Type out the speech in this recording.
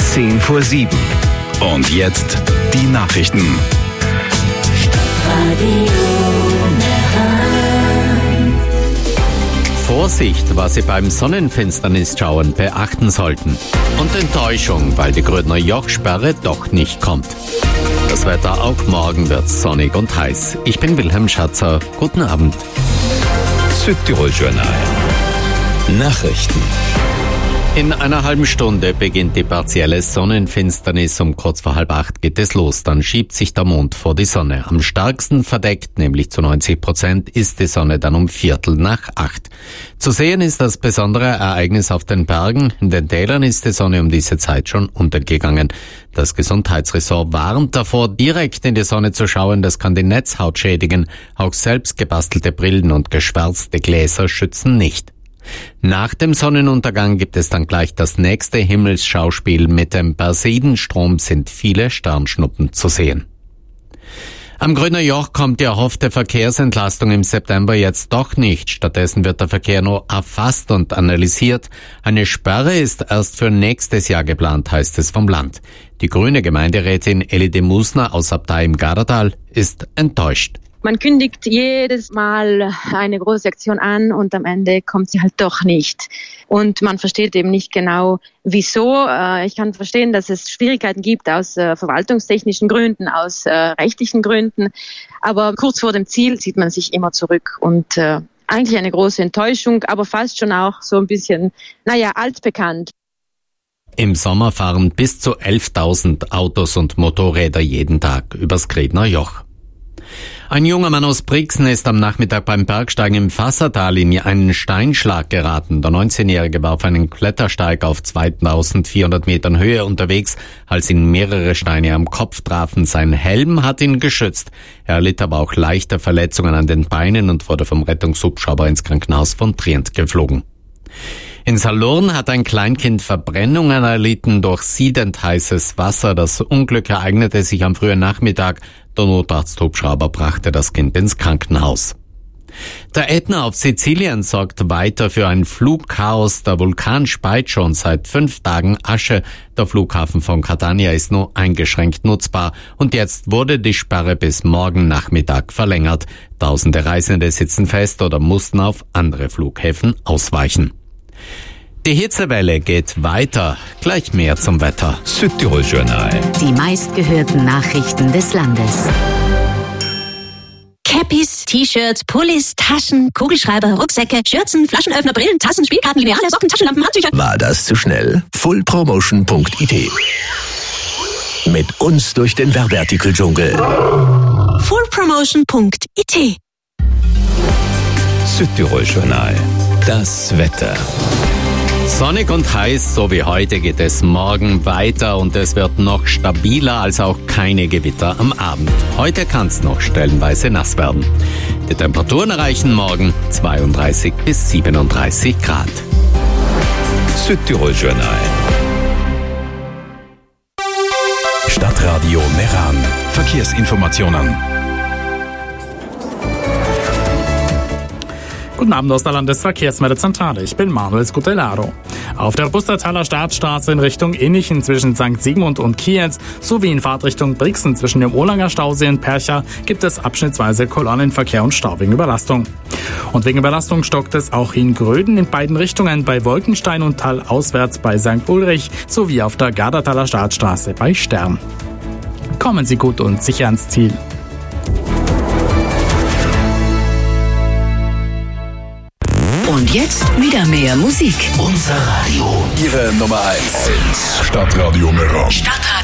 7:10. Und jetzt die Nachrichten. Vorsicht, was Sie beim Sonnenfinsternis-Schauen beachten sollten. Und Enttäuschung, weil die Grödner Jochsperre doch nicht kommt. Das Wetter auch morgen wird sonnig und heiß. Ich bin Wilhelm Schatzer. Guten Abend. Südtirol-Journal. Nachrichten. In einer halben Stunde beginnt die partielle Sonnenfinsternis. Um kurz vor 7:30 geht es los. Dann schiebt sich der Mond vor die Sonne. Am stärksten verdeckt, nämlich zu 90%, ist die Sonne dann um 7:45. Zu sehen ist das besondere Ereignis auf den Bergen. In den Tälern ist die Sonne um diese Zeit schon untergegangen. Das Gesundheitsressort warnt davor, direkt in die Sonne zu schauen. Das kann die Netzhaut schädigen. Auch selbst gebastelte Brillen und geschwärzte Gläser schützen nicht. Nach dem Sonnenuntergang gibt es dann gleich das nächste Himmelsschauspiel. Mit dem Perseidenstrom sind viele Sternschnuppen zu sehen. Am Grüner Joch kommt die erhoffte Verkehrsentlastung im September jetzt doch nicht. Stattdessen wird der Verkehr nur erfasst und analysiert. Eine Sperre ist erst für nächstes Jahr geplant, heißt es vom Land. Die grüne Gemeinderätin Elide Musner aus Abtei im Gardatal ist enttäuscht. Man kündigt jedes Mal eine große Aktion an und am Ende kommt sie halt doch nicht. Und man versteht eben nicht genau, wieso. Ich kann verstehen, dass es Schwierigkeiten gibt aus verwaltungstechnischen Gründen, aus rechtlichen Gründen. Aber kurz vor dem Ziel zieht man sich immer zurück und eigentlich eine große Enttäuschung, aber fast schon auch so ein bisschen, altbekannt. Im Sommer fahren bis zu 11.000 Autos und Motorräder jeden Tag übers Gredner Joch. Ein junger Mann aus Brixen ist am Nachmittag beim Bergsteigen im Fassertal in einen Steinschlag geraten. Der 19-Jährige war auf einen Klettersteig auf 2.400 Metern Höhe unterwegs, als ihn mehrere Steine am Kopf trafen. Sein Helm hat ihn geschützt. Er erlitt aber auch leichte Verletzungen an den Beinen und wurde vom Rettungshubschrauber ins Krankenhaus von Trient geflogen. In Salurn hat ein Kleinkind Verbrennungen erlitten durch siedend heißes Wasser. Das Unglück ereignete sich am frühen Nachmittag. Der Notarzthubschrauber brachte das Kind ins Krankenhaus. Der Ätna auf Sizilien sorgt weiter für ein Flugchaos. Der Vulkan speit schon seit 5 Tagen Asche. Der Flughafen von Catania ist nur eingeschränkt nutzbar. Und jetzt wurde die Sperre bis morgen Nachmittag verlängert. Tausende Reisende sitzen fest oder mussten auf andere Flughäfen ausweichen. Die Hitzewelle geht weiter. Gleich mehr zum Wetter. Südtirol-Journal. Die meistgehörten Nachrichten des Landes. Cappies, T-Shirts, Pullis, Taschen, Kugelschreiber, Rucksäcke, Schürzen, Flaschenöffner, Brillen, Tassen, Spielkarten, Lineale, Socken, Taschenlampen, Handtücher. War das zu schnell? fullpromotion.it. Mit uns durch den Werbeartikeldschungel. fullpromotion.it. Südtirol-Journal. Das Wetter. Sonnig und heiß, so wie heute, geht es morgen weiter und es wird noch stabiler, als auch keine Gewitter am Abend. Heute kann es noch stellenweise nass werden. Die Temperaturen erreichen morgen 32 bis 37 Grad. Südtirol-Journal. Stadtradio Meran. Verkehrsinformationen. Guten Abend aus der Landesverkehrsmeldezentrale. Ich bin Manuel Scutellaro. Auf der Bustertaler Startstraße in Richtung Innichen zwischen St. Sigmund und Kietz sowie in Fahrtrichtung Brixen zwischen dem Urlanger Stausee und Percha gibt es abschnittsweise Kolonnenverkehr und Stau wegen Überlastung. Und wegen Überlastung stockt es auch in Gröden in beiden Richtungen bei Wolkenstein und Tal auswärts bei St. Ulrich sowie auf der Gardertaler Startstraße bei Stern. Kommen Sie gut und sicher ans Ziel. Und jetzt wieder mehr Musik. Unser Radio. Ihre Nummer 1. Stadtradio Meran. Stadtradio